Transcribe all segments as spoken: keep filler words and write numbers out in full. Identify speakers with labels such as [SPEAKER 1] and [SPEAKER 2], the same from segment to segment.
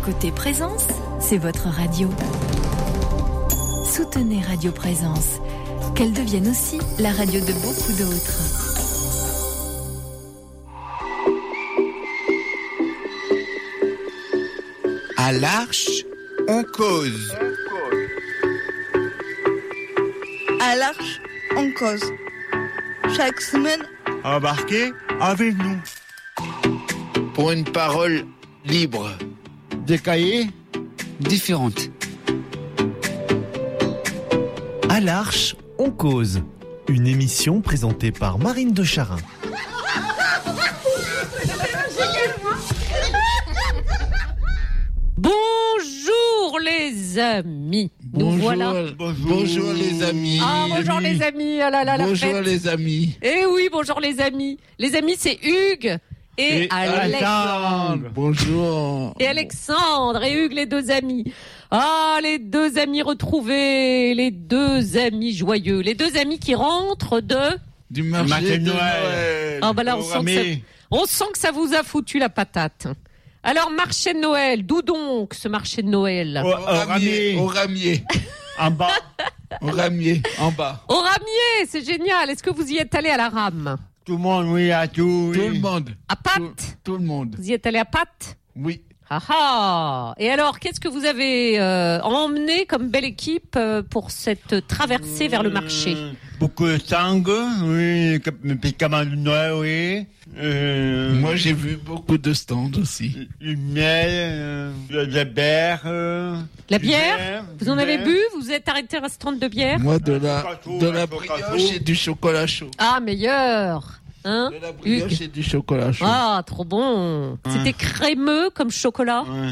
[SPEAKER 1] écoutez Présence, c'est votre radio. Soutenez Radio Présence, qu'elle devienne aussi la radio de beaucoup d'autres.
[SPEAKER 2] À l'Arche, on cause.
[SPEAKER 3] À l'Arche, on cause. Chaque semaine,
[SPEAKER 4] embarquez avec nous.
[SPEAKER 2] Pour une parole libre.
[SPEAKER 4] Des cahiers
[SPEAKER 5] différentes.
[SPEAKER 6] À l'Arche, on cause. Une émission présentée par Marine de Charin.
[SPEAKER 7] Bonjour les amis. Nous
[SPEAKER 2] Bonjour,
[SPEAKER 7] voilà.
[SPEAKER 2] Bonjour. Bonjour les amis.
[SPEAKER 7] Ah bonjour les amis. Ah là là, la
[SPEAKER 2] bonjour
[SPEAKER 7] fête.
[SPEAKER 2] les amis.
[SPEAKER 7] Eh oui, bonjour les amis. Les amis, c'est Hugues et,
[SPEAKER 4] Et
[SPEAKER 7] Alexandre.
[SPEAKER 2] Bonjour.
[SPEAKER 7] Et Alexandre et Hugues, les deux amis. Ah, les deux amis retrouvés, les deux amis joyeux, les deux amis qui rentrent de...
[SPEAKER 2] Du marché,
[SPEAKER 4] marché
[SPEAKER 2] de
[SPEAKER 4] de
[SPEAKER 2] Noël.
[SPEAKER 4] Noël.
[SPEAKER 7] Ah bah là, on sent, que ça... on sent que ça vous a foutu la patate. Alors, marché de Noël, d'où donc ce marché de Noël?
[SPEAKER 4] Au,
[SPEAKER 2] Au
[SPEAKER 4] au
[SPEAKER 2] ramier.
[SPEAKER 4] ramier.
[SPEAKER 2] Au ramier.
[SPEAKER 4] En bas.
[SPEAKER 2] Au ramier. En bas.
[SPEAKER 7] Au ramier, c'est génial. Est-ce que vous y êtes allé à la rame?
[SPEAKER 4] Tout le monde, oui, à tout.
[SPEAKER 2] Tout
[SPEAKER 4] Oui.
[SPEAKER 2] le monde.
[SPEAKER 7] À
[SPEAKER 2] Tout,
[SPEAKER 7] pattes?
[SPEAKER 2] tout le monde.
[SPEAKER 7] Vous y êtes allé à pattes?
[SPEAKER 2] Oui.
[SPEAKER 7] Ah ah. Et alors, qu'est-ce que vous avez euh, emmené comme belle équipe euh, pour cette traversée vers le marché?
[SPEAKER 4] Euh, Beaucoup de sang, oui. Mes petits camarades de Noël, oui. Euh,
[SPEAKER 2] Moi, j'ai vu beaucoup de stands aussi.
[SPEAKER 4] Du miel, euh, de la bière. euh,
[SPEAKER 7] La
[SPEAKER 4] du
[SPEAKER 7] bière?
[SPEAKER 4] verre,
[SPEAKER 7] Vous
[SPEAKER 4] du
[SPEAKER 7] en avez
[SPEAKER 4] verre.
[SPEAKER 7] bu? Vous êtes arrêté à un stand de bière?
[SPEAKER 2] Moi, de la,
[SPEAKER 4] Chocolat
[SPEAKER 2] de la
[SPEAKER 4] chaud, chocolat
[SPEAKER 2] brioche
[SPEAKER 4] chaud.
[SPEAKER 2] et du chocolat chaud.
[SPEAKER 7] Ah, meilleur. Hein?
[SPEAKER 2] De la brioche
[SPEAKER 7] Hugues.
[SPEAKER 2] et du chocolat chaud.
[SPEAKER 7] Ah, trop bon. C'était crémeux comme chocolat.
[SPEAKER 4] Ouais.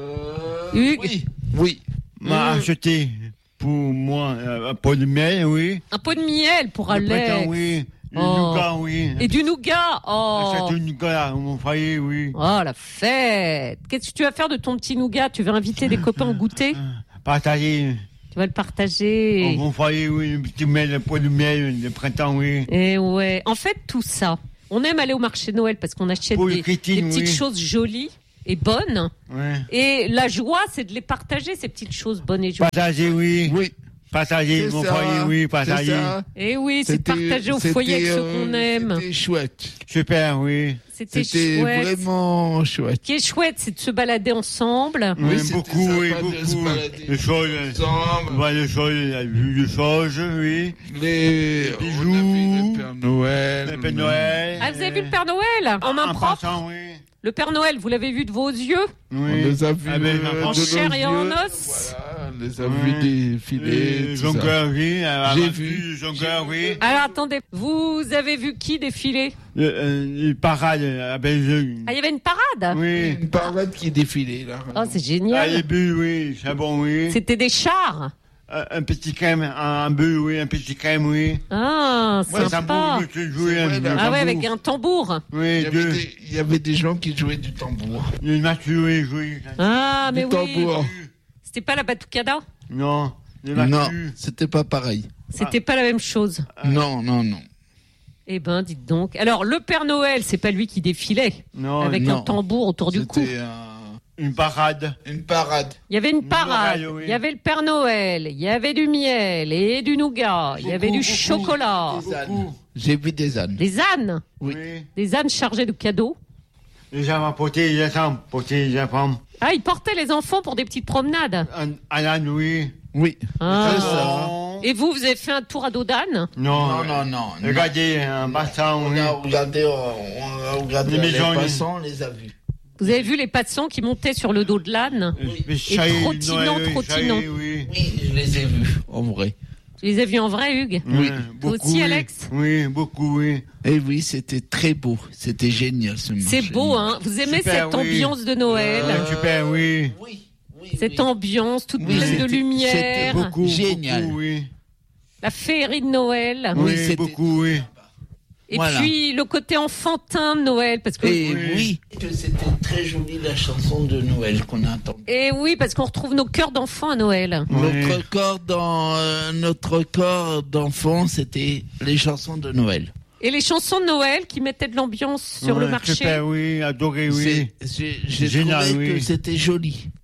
[SPEAKER 2] Euh,
[SPEAKER 7] Hugues.
[SPEAKER 2] Oui. Oui.
[SPEAKER 4] M'a
[SPEAKER 7] Mm.
[SPEAKER 4] acheté pour moi euh, un pot de miel, oui.
[SPEAKER 7] Un pot de miel pour
[SPEAKER 4] Le
[SPEAKER 7] Alex.
[SPEAKER 4] printemps, oui. Du
[SPEAKER 7] Oh.
[SPEAKER 4] nougat, oui.
[SPEAKER 7] Et du nougat. Oh.
[SPEAKER 4] Achète du nougat, mon foyer, oui.
[SPEAKER 7] Oh, la fête. Qu'est-ce que tu vas faire de ton petit nougat? Tu vas inviter des copains au goûter?
[SPEAKER 4] Partager.
[SPEAKER 7] Tu vas le partager.
[SPEAKER 4] Mon foyer, oui. Un petit miel, un pot de miel, le printemps, oui.
[SPEAKER 7] Et ouais. En fait, tout ça, on aime aller au marché de Noël parce qu'on achète
[SPEAKER 4] Pour les
[SPEAKER 7] des,
[SPEAKER 4] crétines,
[SPEAKER 7] des petites
[SPEAKER 4] oui.
[SPEAKER 7] choses jolies et bonnes.
[SPEAKER 4] Ouais.
[SPEAKER 7] Et la joie, c'est de les partager, ces petites choses bonnes et jolies.
[SPEAKER 4] Partager, oui.
[SPEAKER 2] Oui.
[SPEAKER 4] Partager,
[SPEAKER 2] C'est
[SPEAKER 4] mon
[SPEAKER 2] ça.
[SPEAKER 4] foyer, oui.
[SPEAKER 2] C'est
[SPEAKER 4] Partager.
[SPEAKER 2] ça.
[SPEAKER 7] Et oui, c'est de
[SPEAKER 2] C'était-
[SPEAKER 7] partager au foyer avec
[SPEAKER 2] c'était,
[SPEAKER 7] ceux
[SPEAKER 2] euh,
[SPEAKER 7] qu'on aime.
[SPEAKER 2] C'était chouette.
[SPEAKER 4] Super, oui.
[SPEAKER 7] C'était
[SPEAKER 2] C'était
[SPEAKER 7] chouette.
[SPEAKER 2] vraiment chouette.
[SPEAKER 7] Ce qui est chouette, c'est de se balader ensemble.
[SPEAKER 2] Oui,
[SPEAKER 4] Oui,
[SPEAKER 2] c'était
[SPEAKER 4] beaucoup,
[SPEAKER 2] sympa
[SPEAKER 4] oui,
[SPEAKER 2] de se
[SPEAKER 4] beaucoup.
[SPEAKER 2] balader
[SPEAKER 4] Les choses,
[SPEAKER 2] ensemble.
[SPEAKER 4] voir les choses, la vue des choses, oui.
[SPEAKER 2] Les
[SPEAKER 4] bijoux.
[SPEAKER 2] on a vu le Père Noël.
[SPEAKER 4] Le Père Noël.
[SPEAKER 7] Ah, vous avez vu le Père Noël en main
[SPEAKER 4] En
[SPEAKER 7] propre?
[SPEAKER 4] passant, oui.
[SPEAKER 7] Le Père Noël, vous l'avez vu de vos yeux?
[SPEAKER 2] On
[SPEAKER 4] Oui.
[SPEAKER 2] les a vus
[SPEAKER 4] Avec
[SPEAKER 2] euh,
[SPEAKER 4] un
[SPEAKER 7] En
[SPEAKER 2] de
[SPEAKER 7] chair
[SPEAKER 2] nos
[SPEAKER 7] et en
[SPEAKER 2] yeux.
[SPEAKER 7] os.
[SPEAKER 2] Voilà, on les a
[SPEAKER 4] Oui.
[SPEAKER 2] vus défiler.
[SPEAKER 4] Les
[SPEAKER 2] tout ça.
[SPEAKER 4] jongleurs, oui.
[SPEAKER 2] J'ai vu.
[SPEAKER 4] Les jongleurs, oui.
[SPEAKER 7] Alors attendez, vous avez vu qui défiler?
[SPEAKER 4] Le, euh, les parades à Belgique.
[SPEAKER 7] Ah, il y avait une parade?
[SPEAKER 4] Oui.
[SPEAKER 2] Une parade qui défilait là.
[SPEAKER 7] Oh, c'est
[SPEAKER 4] À
[SPEAKER 7] génial.
[SPEAKER 4] les bulles, oui. C'est bon, oui.
[SPEAKER 7] C'était des chars.
[SPEAKER 4] Un, un petit crème, un, un bulle, oui. Un petit crème, oui.
[SPEAKER 7] Ah,
[SPEAKER 4] Ouais,
[SPEAKER 7] sympa.
[SPEAKER 4] tambour, je jouais
[SPEAKER 2] C'est
[SPEAKER 4] un-
[SPEAKER 2] vrai,
[SPEAKER 4] un
[SPEAKER 2] là.
[SPEAKER 7] Ah ouais,
[SPEAKER 4] tambour.
[SPEAKER 7] avec un tambour.
[SPEAKER 2] Il
[SPEAKER 4] Oui,
[SPEAKER 2] y, avait
[SPEAKER 4] deux.
[SPEAKER 2] des, il y avait des gens qui jouaient du tambour.
[SPEAKER 4] Une match, oui, oui.
[SPEAKER 7] Ah, mais
[SPEAKER 2] du
[SPEAKER 7] oui.
[SPEAKER 2] tambour.
[SPEAKER 7] C'était pas la batucada?
[SPEAKER 4] Non. Les
[SPEAKER 2] Non,
[SPEAKER 4] matchs.
[SPEAKER 2] c'était pas pareil.
[SPEAKER 7] C'était pas la même chose.
[SPEAKER 2] Non, non, non.
[SPEAKER 7] Eh ben, dites donc. Alors, le Père Noël, c'est pas lui qui défilait
[SPEAKER 4] Non,
[SPEAKER 7] avec
[SPEAKER 2] non.
[SPEAKER 7] un tambour autour du cou.
[SPEAKER 2] C'était euh,
[SPEAKER 4] une parade.
[SPEAKER 2] une parade.
[SPEAKER 7] Il y avait une parade,
[SPEAKER 4] parade, oui.
[SPEAKER 7] il y avait le Père Noël, il y avait du miel et du nougat, il y avait du
[SPEAKER 2] beaucoup.
[SPEAKER 7] chocolat,
[SPEAKER 2] Des ânes. J'ai vu des ânes.
[SPEAKER 7] des ânes,
[SPEAKER 2] Oui.
[SPEAKER 4] Oui.
[SPEAKER 7] des ânes chargés de cadeaux.
[SPEAKER 4] Les enfants portaient les enfants, portaient les enfants.
[SPEAKER 7] Ah, ils portaient les enfants pour des petites promenades.
[SPEAKER 4] Un, un âne, oui.
[SPEAKER 2] Oui.
[SPEAKER 7] Ah.
[SPEAKER 2] C'est ça.
[SPEAKER 4] Non.
[SPEAKER 7] Et vous, vous avez fait un tour à dos d'âne?
[SPEAKER 4] Non.
[SPEAKER 2] Non, non, non.
[SPEAKER 4] Regardez, un bassin,
[SPEAKER 2] On
[SPEAKER 4] oui.
[SPEAKER 2] a regardé, on a regardé
[SPEAKER 4] Les
[SPEAKER 2] les,
[SPEAKER 4] maisons,
[SPEAKER 2] passants, on les a vus.
[SPEAKER 7] Vous avez vu les passants qui montaient sur le dos de l'âne?
[SPEAKER 4] Les chaillés,
[SPEAKER 7] trottinant,
[SPEAKER 4] Noël, oui,
[SPEAKER 7] trottinant.
[SPEAKER 4] chaillés, oui.
[SPEAKER 2] Oui, je les ai vus, en vrai.
[SPEAKER 7] Tu les as vus en vrai, Hugues?
[SPEAKER 2] Oui.
[SPEAKER 4] Ouais,
[SPEAKER 7] Toi
[SPEAKER 4] beaucoup,
[SPEAKER 7] aussi,
[SPEAKER 4] oui.
[SPEAKER 7] Alex?
[SPEAKER 4] Oui, beaucoup, oui.
[SPEAKER 2] Et oui, c'était très beau. C'était génial ce marché.
[SPEAKER 7] C'est beau, hein? Vous aimez
[SPEAKER 4] Super,
[SPEAKER 7] cette
[SPEAKER 4] oui.
[SPEAKER 7] ambiance de Noël?
[SPEAKER 4] Ouais, super, oui.
[SPEAKER 2] Oui, oui.
[SPEAKER 7] Cette
[SPEAKER 2] oui.
[SPEAKER 7] ambiance toute
[SPEAKER 2] Oui,
[SPEAKER 7] pleine de
[SPEAKER 2] c'était-
[SPEAKER 7] lumière.
[SPEAKER 2] c'était
[SPEAKER 4] Beaucoup,
[SPEAKER 2] Génial.
[SPEAKER 4] beaucoup, oui.
[SPEAKER 7] La féerie de Noël.
[SPEAKER 2] Oui,
[SPEAKER 4] Oui,
[SPEAKER 2] c'était-
[SPEAKER 4] beaucoup, oui.
[SPEAKER 7] Et
[SPEAKER 2] Voilà.
[SPEAKER 7] puis le côté enfantin de Noël, parce que
[SPEAKER 2] Et
[SPEAKER 4] Oui.
[SPEAKER 2] oui, que c'était très joli la chanson de Noël qu'on a entendue.
[SPEAKER 7] et oui, parce qu'on retrouve nos cœurs d'enfants à Noël.
[SPEAKER 4] Oui.
[SPEAKER 2] Notre corps dans euh, notre corps d'enfant, c'était les chansons de Noël.
[SPEAKER 7] Et les chansons de Noël qui mettaient de l'ambiance sur
[SPEAKER 4] Ouais,
[SPEAKER 7] le marché.
[SPEAKER 4] Super, oui, adoré, oui.
[SPEAKER 2] C'est- c'est- J'ai
[SPEAKER 4] Génial,
[SPEAKER 2] trouvé
[SPEAKER 4] oui.
[SPEAKER 2] que c'était joli.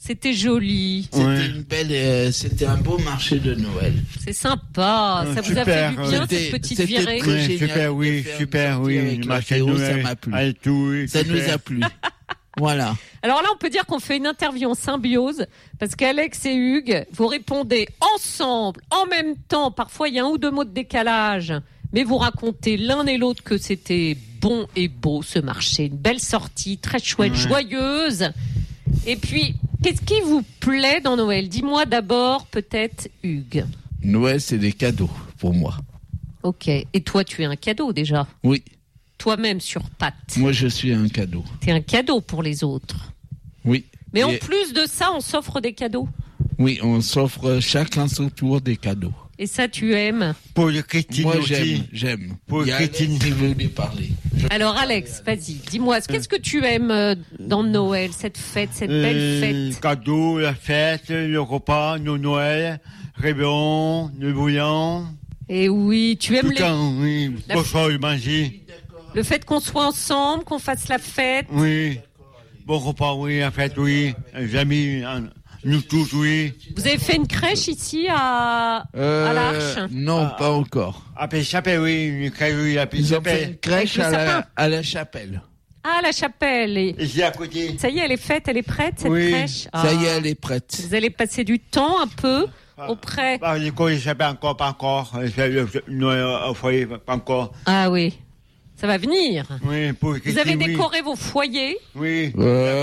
[SPEAKER 7] C'était joli.
[SPEAKER 2] C'était
[SPEAKER 4] Ouais.
[SPEAKER 2] une belle, euh, c'était un beau marché de Noël.
[SPEAKER 7] C'est sympa.
[SPEAKER 4] Euh,
[SPEAKER 7] Ça vous
[SPEAKER 4] super,
[SPEAKER 7] a fait du bien,
[SPEAKER 2] C'était-
[SPEAKER 7] cette petite
[SPEAKER 2] c'était
[SPEAKER 7] virée
[SPEAKER 2] très
[SPEAKER 4] Ouais,
[SPEAKER 2] génial
[SPEAKER 4] super,
[SPEAKER 2] de
[SPEAKER 4] oui,
[SPEAKER 2] faire une
[SPEAKER 4] super,
[SPEAKER 2] sortie
[SPEAKER 4] oui.
[SPEAKER 2] avec
[SPEAKER 4] Le
[SPEAKER 2] la
[SPEAKER 4] marché de
[SPEAKER 2] Théo, ça
[SPEAKER 4] Noël,
[SPEAKER 2] m'a plu.
[SPEAKER 4] avec tout, oui,
[SPEAKER 2] Ça nous
[SPEAKER 4] super.
[SPEAKER 2] a plu. Voilà.
[SPEAKER 7] Alors là, on peut dire qu'on fait une interview en symbiose parce qu'Alex et Hugues, vous répondez ensemble, en même temps. Parfois, il y a un ou deux mots de décalage, mais vous racontez l'un et l'autre que c'était bon et beau ce marché. Une belle sortie, très chouette,
[SPEAKER 4] Ouais.
[SPEAKER 7] joyeuse. Et puis, qu'est-ce qui vous plaît dans Noël? Dis-moi d'abord, peut-être, Hugues.
[SPEAKER 2] Noël, c'est des cadeaux pour moi.
[SPEAKER 7] Ok. Et toi, tu es un cadeau déjà.
[SPEAKER 2] Oui,
[SPEAKER 7] Toi-même sur pattes.
[SPEAKER 2] moi je suis un cadeau.
[SPEAKER 7] Tu es un cadeau pour les autres.
[SPEAKER 2] Oui.
[SPEAKER 7] Mais en
[SPEAKER 2] Et-
[SPEAKER 7] plus de ça, on s'offre des cadeaux.
[SPEAKER 2] Oui, on s'offre chacun son tour des cadeaux.
[SPEAKER 7] Et ça, tu aimes.
[SPEAKER 4] Pour le Christine
[SPEAKER 2] Moi
[SPEAKER 4] aussi.
[SPEAKER 2] j'aime, j'aime.
[SPEAKER 4] Pour
[SPEAKER 2] Il y a Alex
[SPEAKER 4] Christine.
[SPEAKER 2] qui veut lui parler.
[SPEAKER 7] Alors Alex, vas-y, dis-moi, qu'est-ce que tu aimes euh, dans Noël, cette fête, cette belle
[SPEAKER 4] Euh,
[SPEAKER 7] fête?
[SPEAKER 4] cadeau, la fête, le repas, le Noël, réveillon, le bouillon.
[SPEAKER 7] Et oui, tu
[SPEAKER 4] Tout
[SPEAKER 7] aimes
[SPEAKER 4] le
[SPEAKER 7] les-
[SPEAKER 4] temps, oui.
[SPEAKER 7] La-
[SPEAKER 4] Bon choix, manger.
[SPEAKER 7] le fait qu'on soit ensemble, qu'on fasse la fête.
[SPEAKER 4] Oui. Bon repas, oui, la fête, oui. Les amis, hein, nous tous, oui.
[SPEAKER 7] Vous avez fait une crèche ici à,
[SPEAKER 2] Euh,
[SPEAKER 7] à l'Arche?
[SPEAKER 2] Non,
[SPEAKER 4] Ah.
[SPEAKER 2] pas encore.
[SPEAKER 4] Après chapelle, oui, une crèche, oui, après
[SPEAKER 2] Ils ont fait une
[SPEAKER 4] chapelle.
[SPEAKER 2] crèche
[SPEAKER 7] Avec le
[SPEAKER 2] à la,
[SPEAKER 7] sapin.
[SPEAKER 2] à la chapelle.
[SPEAKER 7] Ah, la chapelle. Et
[SPEAKER 4] Ici à côté.
[SPEAKER 7] ça y est, elle est faite, elle est prête, cette
[SPEAKER 4] Oui.
[SPEAKER 7] crèche?
[SPEAKER 2] Ça y est,
[SPEAKER 7] Ah.
[SPEAKER 2] elle est prête.
[SPEAKER 7] Vous allez passer du temps un peu auprès.
[SPEAKER 4] Bah, l'école, je sais pas encore, pas encore. Je fais le Noël au foyer, pas encore.
[SPEAKER 7] Ah oui, ça va venir.
[SPEAKER 4] Oui, pour
[SPEAKER 7] Vous
[SPEAKER 4] Christine,
[SPEAKER 7] avez
[SPEAKER 4] oui.
[SPEAKER 7] décoré vos foyers?
[SPEAKER 4] Oui.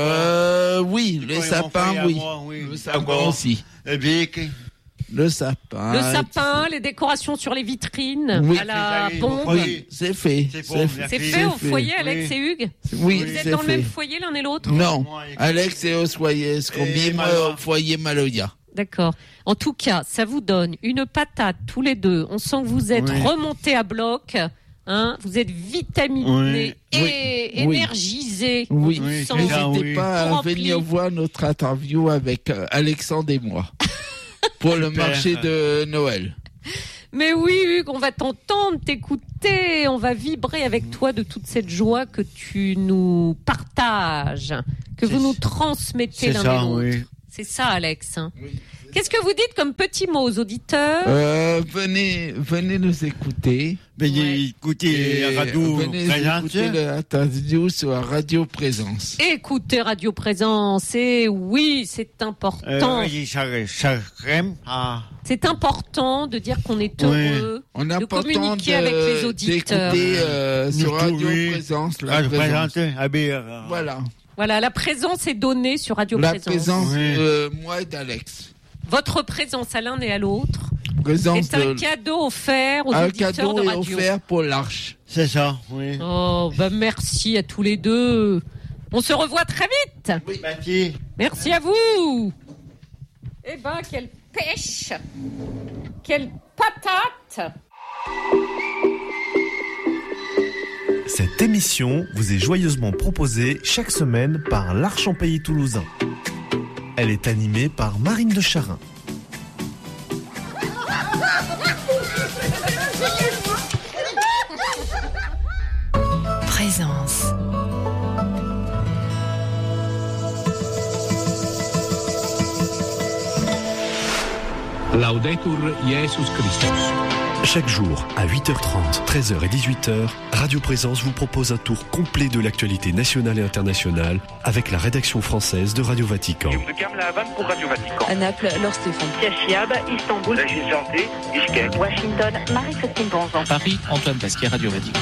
[SPEAKER 2] Euh, oui, le
[SPEAKER 4] Décorer mon
[SPEAKER 2] sapin,
[SPEAKER 4] foyer à
[SPEAKER 2] oui.
[SPEAKER 4] moi, oui.
[SPEAKER 2] Le sapin
[SPEAKER 4] Encore.
[SPEAKER 2] aussi.
[SPEAKER 4] Le bic.
[SPEAKER 2] Le sapin.
[SPEAKER 7] Le sapin, les décorations sur les vitrines,
[SPEAKER 2] Oui.
[SPEAKER 7] à la
[SPEAKER 4] C'est ça,
[SPEAKER 7] bombe.
[SPEAKER 4] oui.
[SPEAKER 2] Oui, c'est fait.
[SPEAKER 4] C'est
[SPEAKER 2] C'est
[SPEAKER 4] bon,
[SPEAKER 2] fait.
[SPEAKER 7] C'est
[SPEAKER 4] merci.
[SPEAKER 7] fait au
[SPEAKER 2] C'est
[SPEAKER 7] foyer,
[SPEAKER 2] fait.
[SPEAKER 7] Alex
[SPEAKER 4] Oui.
[SPEAKER 7] et Hugues?
[SPEAKER 2] Oui,
[SPEAKER 7] Vous êtes
[SPEAKER 2] c'est
[SPEAKER 7] dans le même
[SPEAKER 2] fait.
[SPEAKER 7] foyer l'un et l'autre?
[SPEAKER 2] Non,
[SPEAKER 4] Moi, et-
[SPEAKER 2] Alex est au foyer Scombi,
[SPEAKER 4] Et
[SPEAKER 2] moi
[SPEAKER 4] Maloya.
[SPEAKER 2] au foyer Maloya.
[SPEAKER 7] D'accord. En tout cas, ça vous donne une patate tous les deux. On sent que vous êtes
[SPEAKER 4] Oui.
[SPEAKER 7] remontés à bloc. Hein, vous êtes vitaminés
[SPEAKER 2] Oui.
[SPEAKER 7] et
[SPEAKER 2] Oui.
[SPEAKER 7] énergisés.
[SPEAKER 2] Oui,
[SPEAKER 7] On
[SPEAKER 4] Oui,
[SPEAKER 7] sent.
[SPEAKER 4] c'est ça.
[SPEAKER 2] n'hésitez
[SPEAKER 4] oui.
[SPEAKER 2] pas
[SPEAKER 7] Tout
[SPEAKER 2] à
[SPEAKER 7] rempli.
[SPEAKER 2] venir voir notre interview avec euh, Alexandre et moi pour le
[SPEAKER 4] Super.
[SPEAKER 2] marché de Noël.
[SPEAKER 7] Mais oui, Hugues, on va t'entendre, t'écouter. On va vibrer avec toi de toute cette joie que tu nous partages, que
[SPEAKER 4] C'est-
[SPEAKER 7] vous nous transmettez
[SPEAKER 4] C'est
[SPEAKER 7] l'un et
[SPEAKER 4] ça,
[SPEAKER 7] l'autre.
[SPEAKER 4] oui.
[SPEAKER 7] C'est ça, Alex. hein. Qu'est-ce que vous dites comme petit mot aux auditeurs?
[SPEAKER 2] Euh, venez, venez nous écouter.
[SPEAKER 4] Venez
[SPEAKER 7] Ouais.
[SPEAKER 4] écouter
[SPEAKER 2] Et
[SPEAKER 4] la radio
[SPEAKER 2] venez
[SPEAKER 4] présente.
[SPEAKER 2] écouter l'interview sur la Radio Présence.
[SPEAKER 7] Écoutez Radio Présence. Et oui, c'est
[SPEAKER 4] Euh,
[SPEAKER 7] important.
[SPEAKER 4] oui, ça, ça crème. Ah.
[SPEAKER 7] C'est important de dire qu'on est
[SPEAKER 4] Oui.
[SPEAKER 7] heureux.
[SPEAKER 2] On a
[SPEAKER 7] De
[SPEAKER 2] pas le temps
[SPEAKER 7] communiquer avec les
[SPEAKER 2] de-
[SPEAKER 7] auditeurs.
[SPEAKER 2] d'écouter euh,
[SPEAKER 4] Nous
[SPEAKER 2] sur Radio
[SPEAKER 4] trouver.
[SPEAKER 2] Présence la
[SPEAKER 4] Radio
[SPEAKER 2] présence.
[SPEAKER 4] présente. Ah, ben, euh,
[SPEAKER 2] Voilà,
[SPEAKER 7] Voilà, la présence est donnée sur Radio
[SPEAKER 2] la
[SPEAKER 7] Présence.
[SPEAKER 2] présence,
[SPEAKER 4] Oui.
[SPEAKER 2] euh, moi et d'Alex.
[SPEAKER 7] Votre présence à l'un et à l'autre
[SPEAKER 2] Présence
[SPEAKER 7] est un
[SPEAKER 2] de
[SPEAKER 7] cadeau offert aux
[SPEAKER 2] un
[SPEAKER 7] auditeurs
[SPEAKER 2] cadeau
[SPEAKER 7] de
[SPEAKER 2] est
[SPEAKER 7] radio.
[SPEAKER 2] offert pour l'Arche.
[SPEAKER 4] C'est ça, oui.
[SPEAKER 7] Oh, bah merci à tous les deux. On se revoit très vite.
[SPEAKER 4] Merci.
[SPEAKER 7] Merci à vous. Eh ben, quelle pêche. Quelle patate.
[SPEAKER 6] Cette émission vous est joyeusement proposée chaque semaine par l'Arche en Pays Toulousain. Elle est animée par Marine de Charin.
[SPEAKER 1] Présence.
[SPEAKER 8] Laudetur Jesus Christus.
[SPEAKER 9] Chaque jour, à huit heures trente, treize heures et dix-huit heures, Radio Présence vous propose un tour complet de l'actualité nationale et internationale avec la rédaction française de Radio Vatican.
[SPEAKER 10] pour Radio Vatican.
[SPEAKER 11] À Naples, Laure Stéphane.
[SPEAKER 10] Cachiab, Istanbul, Régis Santé, Bishkek,
[SPEAKER 11] Washington, Marie-Christine Bonzan.
[SPEAKER 8] Paris, Antoine Pasquier, Radio Vatican.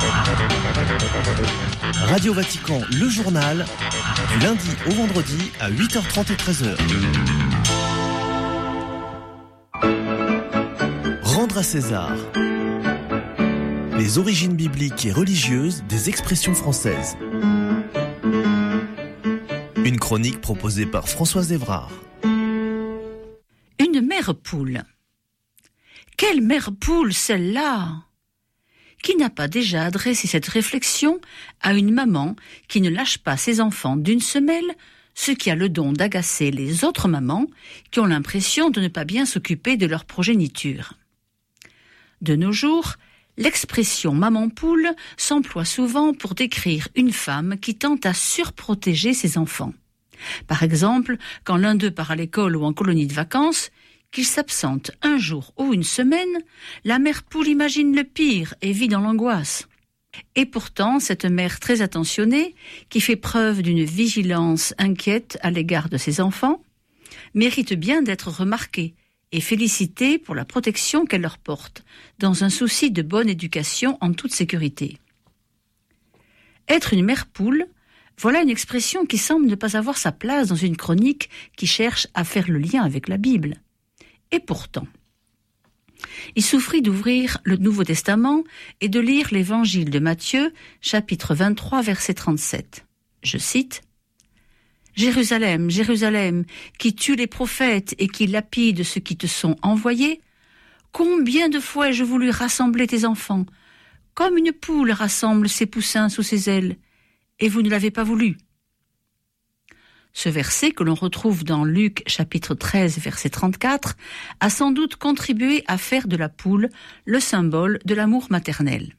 [SPEAKER 6] Radio Vatican, le journal, du lundi au vendredi à huit heures trente et treize heures. Rendre à César. Les origines bibliques et religieuses des expressions françaises. Une chronique proposée par Françoise Évrard.
[SPEAKER 12] Une mère poule. Quelle mère poule celle-là? Qui n'a pas déjà adressé cette réflexion à une maman qui ne lâche pas ses enfants d'une semelle, ce qui a le don d'agacer les autres mamans qui ont l'impression de ne pas bien s'occuper de leur progéniture? De nos jours, l'expression maman poule s'emploie souvent pour décrire une femme qui tente à surprotéger ses enfants. Par exemple, quand l'un d'eux part à l'école ou en colonie de vacances, qu'il s'absente un jour ou une semaine, la mère poule imagine le pire et vit dans l'angoisse. Et pourtant, cette mère très attentionnée, qui fait preuve d'une vigilance inquiète à l'égard de ses enfants, mérite bien d'être remarquée et félicitée pour la protection qu'elle leur porte, dans un souci de bonne éducation en toute sécurité. Être une mère poule, voilà une expression qui semble ne pas avoir sa place dans une chronique qui cherche à faire le lien avec la Bible. Et pourtant, il suffit d'ouvrir le Nouveau Testament et de lire l'Évangile de Matthieu, chapitre vingt-trois, verset trente-sept. Je cite « Jérusalem, Jérusalem, qui tue les prophètes et qui lapide ceux qui te sont envoyés, combien de fois ai-je voulu rassembler tes enfants, comme une poule rassemble ses poussins sous ses ailes, et vous ne l'avez pas voulu. » Ce verset, que l'on retrouve dans Luc chapitre treize, verset trente-quatre, a sans doute contribué à faire de la poule le symbole de l'amour maternel.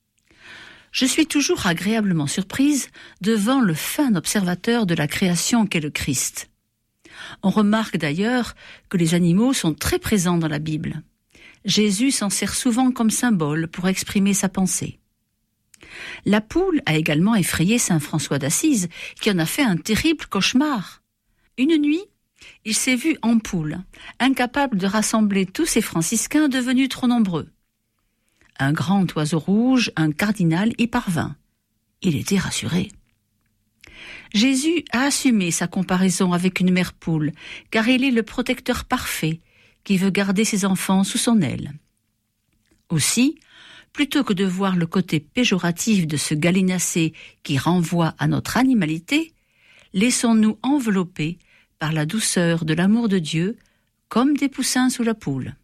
[SPEAKER 12] Je suis toujours agréablement surprise devant le fin observateur de la création qu'est le Christ. On remarque d'ailleurs que les animaux sont très présents dans la Bible. Jésus s'en sert souvent comme symbole pour exprimer sa pensée. La poule a également effrayé saint François d'Assise, qui en a fait un terrible cauchemar. Une nuit, il s'est vu en poule, incapable de rassembler tous ces franciscains devenus trop nombreux. Un grand oiseau rouge, un cardinal, y parvint. Il était rassuré. Jésus a assumé sa comparaison avec une mère poule, car il est le protecteur parfait, qui veut garder ses enfants sous son aile. Aussi, plutôt que de voir le côté péjoratif de ce gallinacé qui renvoie à notre animalité, laissons-nous envelopper par la douceur de l'amour de Dieu, comme des poussins sous la poule.